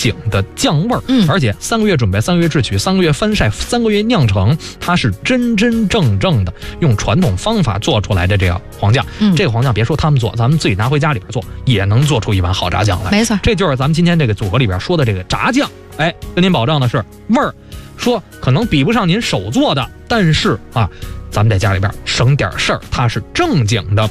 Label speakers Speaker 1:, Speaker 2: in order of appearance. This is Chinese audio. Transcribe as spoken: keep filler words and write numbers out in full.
Speaker 1: 经的酱味儿，
Speaker 2: 嗯，
Speaker 1: 而且三个月准备，三个月制曲，三个月翻晒，三个月酿成，它是真真正正的用传统方法做出来的这个黄酱。
Speaker 2: 嗯，
Speaker 1: 这个黄酱别说他们做，咱们自己拿回家里边做，也能做出一碗好炸酱来。
Speaker 2: 没错，
Speaker 1: 这就是咱们今天这个组合里边说的这个炸酱。哎，跟您保证的是味儿，说可能比不上您手做的，但是啊，咱们在家里边省点事儿，它是正经的